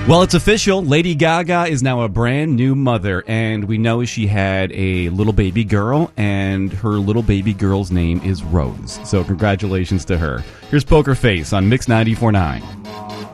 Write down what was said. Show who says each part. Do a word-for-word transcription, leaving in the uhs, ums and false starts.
Speaker 1: Well, it's official. Lady Gaga is now a brand new mother, and we know she had a little baby girl, and her little baby girl's name is Rose. So congratulations to her. Here's Poker Face on Mix ninety-four point nine.